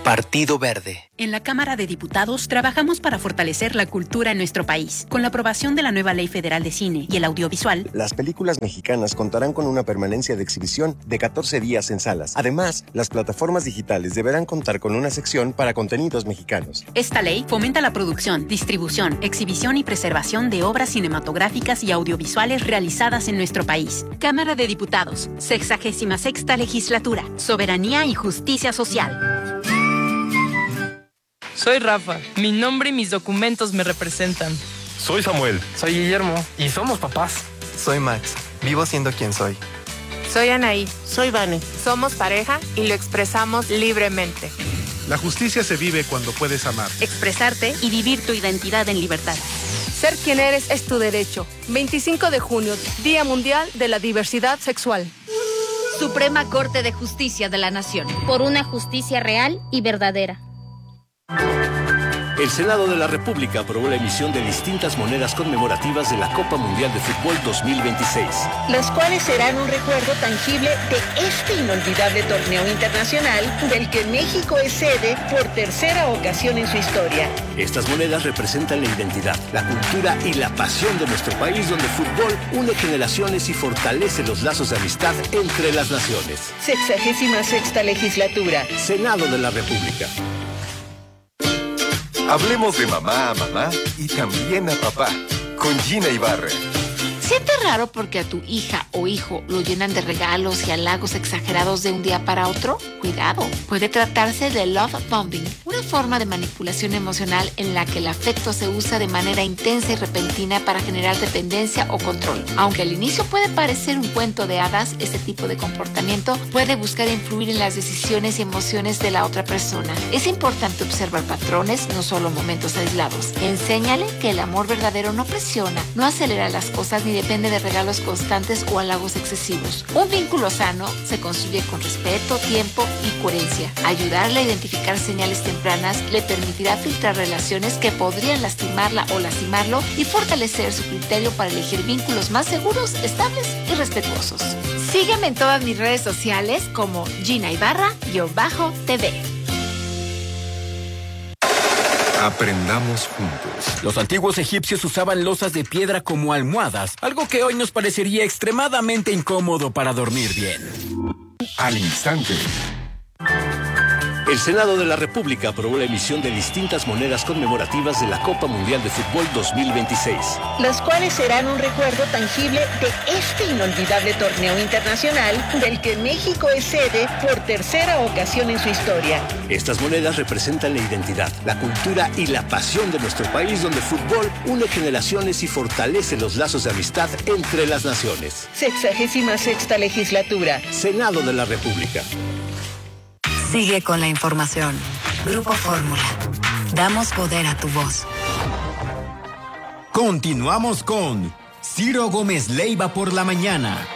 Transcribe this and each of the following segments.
Partido Verde. En la Cámara de Diputados trabajamos para fortalecer la cultura en nuestro país. Con la aprobación de la nueva Ley Federal de Cine y el Audiovisual, las películas mexicanas contarán con una permanencia de exhibición de 14 días en salas. Además, las plataformas digitales deberán contar con una sección para contenidos mexicanos. Esta ley fomenta la producción, distribución, exhibición y preservación de obras cinematográficas y audiovisuales realizadas en nuestro país. Cámara de Diputados, 66ª Legislatura, Soberanía y Justicia Social. Soy Rafa. Mi nombre y mis documentos me representan. Soy Samuel. Soy Guillermo. Y somos papás. Soy Max. Vivo siendo quien soy. Soy Anaí. Soy Vane. Somos pareja y lo expresamos libremente. La justicia se vive cuando puedes amar, expresarte y vivir tu identidad en libertad. Ser quien eres es tu derecho. 25 de junio, Día Mundial de la Diversidad Sexual. Suprema Corte de Justicia de la Nación. Por una justicia real y verdadera. El Senado de la República aprobó la emisión de distintas monedas conmemorativas de la Copa Mundial de Fútbol 2026. Las cuales serán un recuerdo tangible de este inolvidable torneo internacional del que México es sede por tercera ocasión en su historia. Estas monedas representan la identidad, la cultura y la pasión de nuestro país, donde el fútbol une generaciones y fortalece los lazos de amistad entre las naciones. 66ª Legislatura. Senado de la República. Hablemos de mamá a mamá y también a papá, con Gina Ibarra. ¿Sientes raro porque a tu hija o hijo lo llenan de regalos y halagos exagerados de un día para otro? Cuidado, puede tratarse de love bombing, una forma de manipulación emocional en la que el afecto se usa de manera intensa y repentina para generar dependencia o control. Aunque al inicio puede parecer un cuento de hadas, este tipo de comportamiento puede buscar influir en las decisiones y emociones de la otra persona. Es importante observar patrones, no solo momentos aislados. Enséñale que el amor verdadero no presiona, no acelera las cosas ni depende de regalos constantes o halagos excesivos. Un vínculo sano se construye con respeto, tiempo y coherencia. Ayudarle a identificar señales tempranas le permitirá filtrar relaciones que podrían lastimarla o lastimarlo y fortalecer su criterio para elegir vínculos más seguros, estables y respetuosos. Sígueme en todas mis redes sociales como Gina Ibarra-TV. Aprendamos juntos. Los antiguos egipcios usaban losas de piedra como almohadas, algo que hoy nos parecería extremadamente incómodo para dormir bien. Al instante. El Senado de la República aprobó la emisión de distintas monedas conmemorativas de la Copa Mundial de Fútbol 2026. Las cuales serán un recuerdo tangible de este inolvidable torneo internacional del que México es sede por tercera ocasión en su historia. Estas monedas representan la identidad, la cultura y la pasión de nuestro país, donde el fútbol une generaciones y fortalece los lazos de amistad entre las naciones. 66ª Legislatura. Senado de la República. Sigue con la información. Grupo Fórmula. Damos poder a tu voz. Continuamos con Ciro Gómez Leiva por la mañana.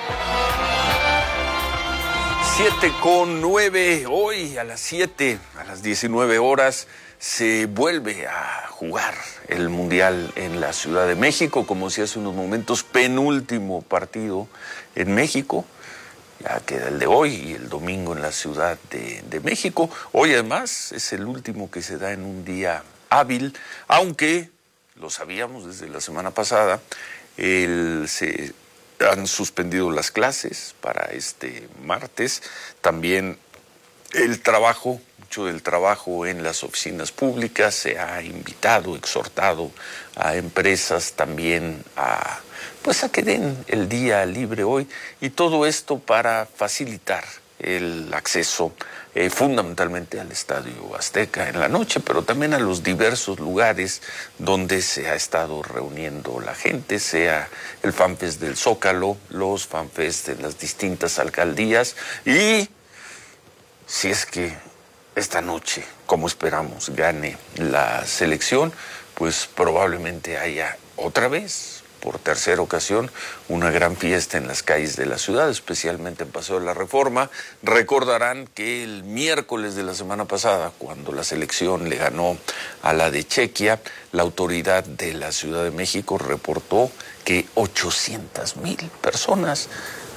7:09. Hoy a las 7, a las 19 horas, se vuelve a jugar el Mundial en la Ciudad de México, como si hace unos momentos, penúltimo partido en México. Ya queda el de hoy y el domingo en la Ciudad de México. Hoy además es el último que se da en un día hábil, aunque lo sabíamos desde la semana pasada, se han suspendido las clases para este martes. También mucho del trabajo en las oficinas públicas, se ha invitado, exhortado a empresas también a que den el día libre hoy, y todo esto para facilitar el acceso fundamentalmente al Estadio Azteca en la noche, pero también a los diversos lugares donde se ha estado reuniendo la gente, sea el FanFest del Zócalo, los FanFest de las distintas alcaldías, y si es que esta noche, como esperamos, gane la selección, pues probablemente haya otra vez, por tercera ocasión, una gran fiesta en las calles de la ciudad, especialmente en Paseo de la Reforma. Recordarán que el miércoles de la semana pasada, cuando la selección le ganó a la de Chequia, la autoridad de la Ciudad de México reportó que 800,000 personas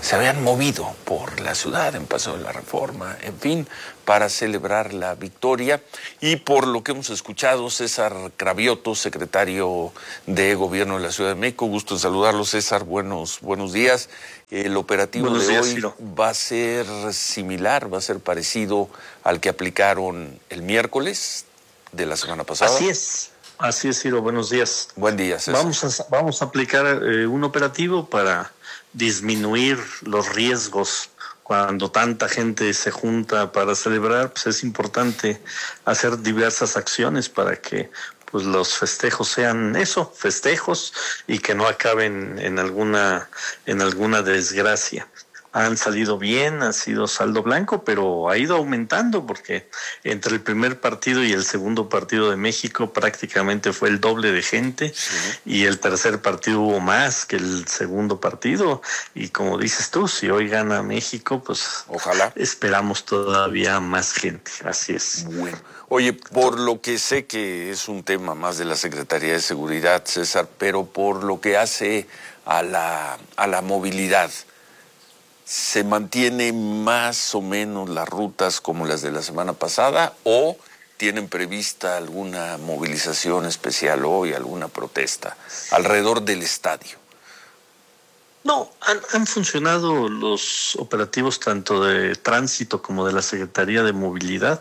se habían movido por la ciudad en Paseo de la Reforma, en fin, para celebrar la victoria. Y por lo que hemos escuchado, César Cravioto, secretario de Gobierno de la Ciudad de México, gusto en saludarlo, César, buenos días. El operativo de hoy va a ser similar, va a ser parecido al que aplicaron el miércoles de la semana pasada. Así es, Ciro, buenos días. Buen día, César. Vamos a aplicar un operativo para disminuir los riesgos. Cuando tanta gente se junta para celebrar, pues es importante hacer diversas acciones para que pues los festejos sean festejos, y que no acaben en alguna desgracia. Han salido bien, ha sido saldo blanco, pero ha ido aumentando porque entre el primer partido y el segundo partido de México prácticamente fue el doble de gente, y el tercer partido hubo más que el segundo partido. Y como dices tú, si hoy gana México, pues ojalá esperamos todavía más gente. Así es. Bueno. Oye, por lo que sé que es un tema más de la Secretaría de Seguridad, César, pero por lo que hace a la movilidad, ¿se mantiene más o menos las rutas como las de la semana pasada o tienen prevista alguna movilización especial hoy, alguna protesta alrededor del estadio? No, han funcionado los operativos tanto de tránsito como de la Secretaría de Movilidad,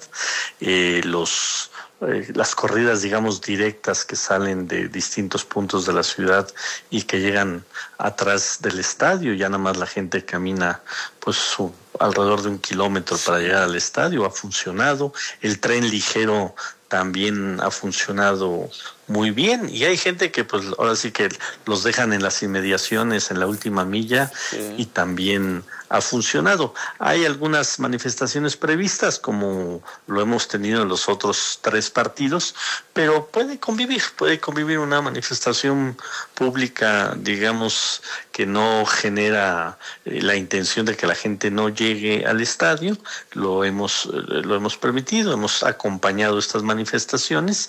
las corridas, digamos, directas que salen de distintos puntos de la ciudad y que llegan atrás del estadio. Ya nada más la gente camina pues alrededor de 1 kilómetro para llegar al estadio. Ha funcionado. El tren ligero también ha funcionado muy bien, y hay gente que pues ahora sí que los dejan en las inmediaciones, en la última milla, y también ha funcionado. Hay algunas manifestaciones previstas, como lo hemos tenido en los otros 3 partidos, pero puede convivir una manifestación pública, digamos, que no genera la intención de que la gente no llegue al estadio. Lo hemos permitido, hemos acompañado estas manifestaciones,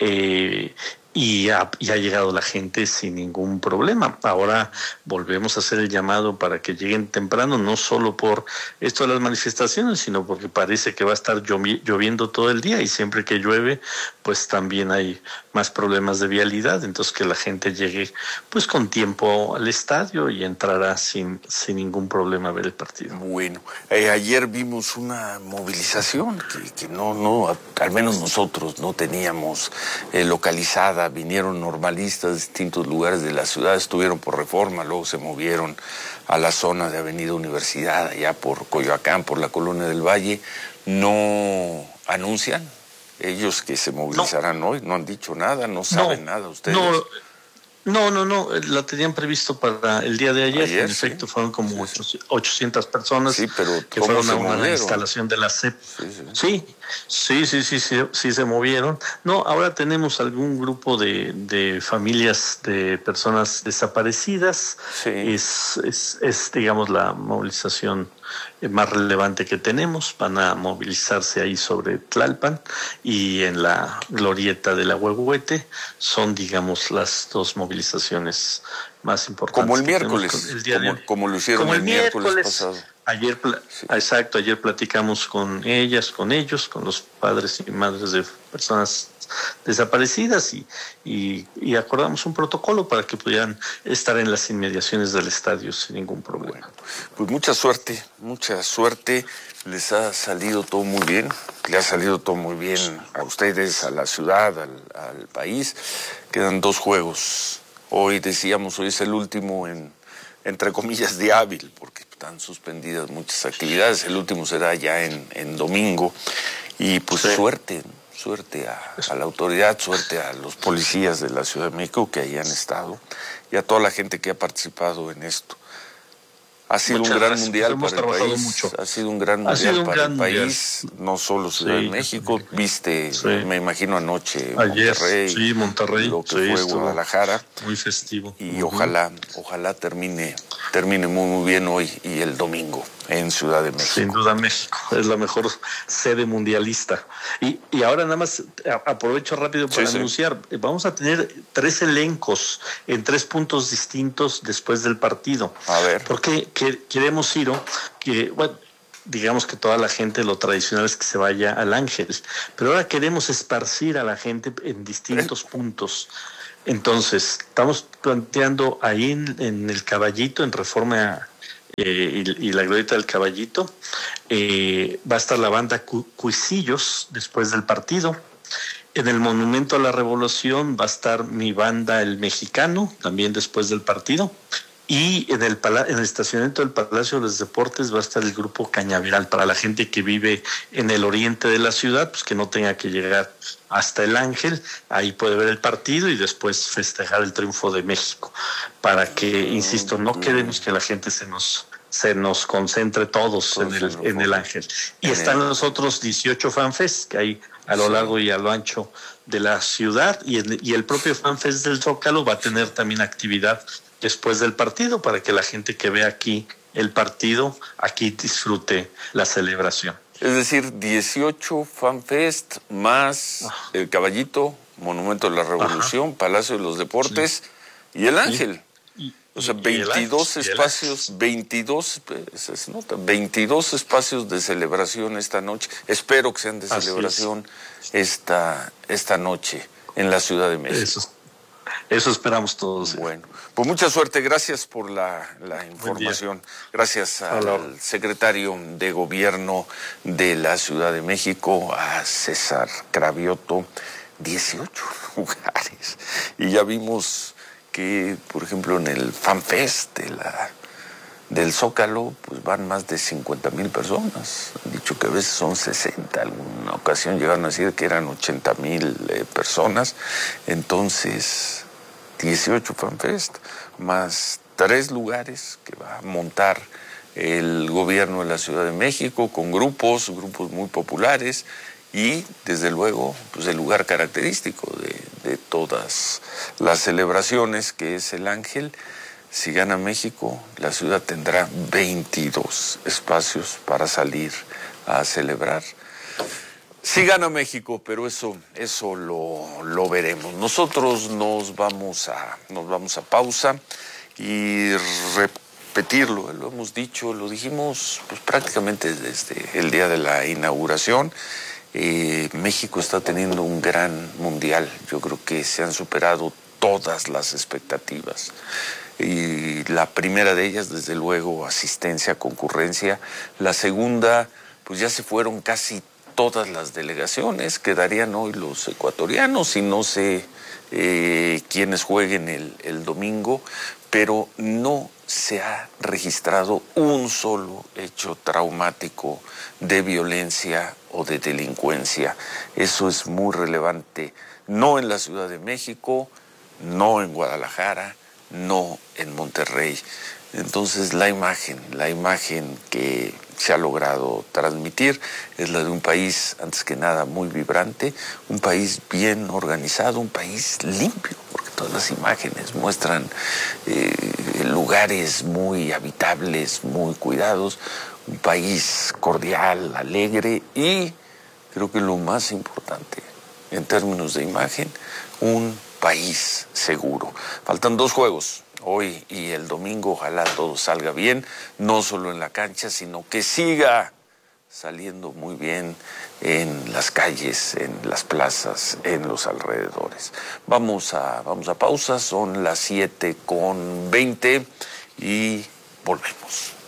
y ha llegado la gente sin ningún problema. Ahora volvemos a hacer el llamado para que lleguen temprano, no solo por esto de las manifestaciones, sino porque parece que va a estar lloviendo todo el día, y siempre que llueve, pues también hay más problemas de vialidad. Entonces, que la gente llegue pues con tiempo al estadio y entrará sin ningún problema a ver el partido. Bueno, ayer vimos una movilización que no, al menos nosotros no teníamos localizada. Vinieron normalistas de distintos lugares de la ciudad, estuvieron por Reforma, luego se movieron a la zona de Avenida Universidad, allá por Coyoacán, por la Colonia del Valle. No anuncian ellos que se movilizarán hoy, no han dicho nada, no saben nada ustedes. No, la tenían previsto para el día de ayer. En efecto, fueron como 800 personas que fueron a una instalación de la CEP. Sí, se movieron. No, ahora tenemos algún grupo de familias de personas desaparecidas. Es digamos, la movilización más relevante que tenemos. Van a movilizarse ahí sobre Tlalpan y en la glorieta de la Huehuete. Son, digamos, las 2 movilizaciones más importantes. Como el miércoles, como lo hicieron el miércoles pasado. Exacto, ayer platicamos con ellos, con los padres y madres de personas desaparecidas, y acordamos un protocolo para que pudieran estar en las inmediaciones del estadio sin ningún problema. Bueno, pues mucha suerte, les ha salido todo muy bien, le ha salido todo muy bien a ustedes, a la ciudad, al país. Quedan 2 juegos. Hoy es el último entre comillas de hábil, porque están suspendidas muchas actividades. El último será ya en domingo, y pues suerte a la autoridad, suerte a los policías de la Ciudad de México que ahí han estado, y a toda la gente que ha participado en esto. Ha sido un gran mundial para el país. Ha sido un gran mundial para el país, no solo Ciudad de México. Viste, me imagino anoche Monterrey, lo que fue Guadalajara. Muy festivo. Y ojalá termine muy bien hoy y el domingo en Ciudad de México. Sin duda México es la mejor sede mundialista. Y ahora nada más aprovecho rápido para anunciar, vamos a tener 3 elencos en 3 puntos distintos después del partido. A ver. Porque queremos, Ciro, que, bueno, digamos que toda la gente, lo tradicional es que se vaya al Ángel, pero ahora queremos esparcir a la gente en distintos puntos. Entonces, estamos planteando ahí en el Caballito, en Reforma y la Glorieta del Caballito, va a estar la banda Cuisillos después del partido. En el Monumento a la Revolución va a estar mi banda El Mexicano, también después del partido. Y en el estacionamiento del Palacio de los Deportes va a estar el grupo Cañaveral, para la gente que vive en el oriente de la ciudad, pues que no tenga que llegar hasta el Ángel, ahí puede ver el partido y después festejar el triunfo de México, para que, insisto, no queremos que la gente se nos concentre todos en el Ángel. Y están los otros 18 fanfests que hay a lo largo y a lo ancho de la ciudad, y el propio fanfest del Zócalo va a tener también actividad después del partido, para que la gente que ve aquí el partido, aquí disfrute la celebración. Es decir, 18 FanFest más el Caballito, Monumento de la Revolución, Palacio de los Deportes y el Ángel. O sea, 22 espacios, 22 espacios de celebración esta noche. Espero que sean de celebración esta noche en la Ciudad de México. Eso esperamos todos. Bueno, pues mucha suerte. Gracias por la información. Gracias al secretario de Gobierno de la Ciudad de México, a César Cravioto. 18 lugares. Y ya vimos que, por ejemplo, en el FanFest del Zócalo, pues van más de 50,000 personas. Han dicho que a veces son 60. Alguna ocasión llegaron a decir que eran 80,000 personas. Entonces, 18 FanFest, más 3 lugares que va a montar el gobierno de la Ciudad de México, con grupos muy populares, y desde luego pues el lugar característico de todas las celebraciones, que es el Ángel. Si gana México, la ciudad tendrá 22 espacios para salir a celebrar. Sí gana México, pero eso lo veremos. Nosotros nos vamos a pausa y repetirlo. Lo hemos dicho, lo dijimos pues prácticamente desde el día de la inauguración. México está teniendo un gran mundial. Yo creo que se han superado todas las expectativas. Y la primera de ellas, desde luego, asistencia, concurrencia. La segunda, pues ya se fueron casi todas las delegaciones. Quedarían hoy los ecuatorianos y no sé quiénes jueguen el domingo, pero no se ha registrado un solo hecho traumático de violencia o de delincuencia. Eso es muy relevante. No en la Ciudad de México, no en Guadalajara, no en Monterrey. Entonces la imagen que se ha logrado transmitir es la de un país, antes que nada, muy vibrante, un país bien organizado, un país limpio, porque todas las imágenes muestran lugares muy habitables, muy cuidados, un país cordial, alegre y, creo que lo más importante en términos de imagen, un país seguro. Faltan 2 juegos, hoy y el domingo. Ojalá todo salga bien, no solo en la cancha, sino que siga saliendo muy bien en las calles, en las plazas, en los alrededores. Vamos a pausa, son las 7:20 y volvemos.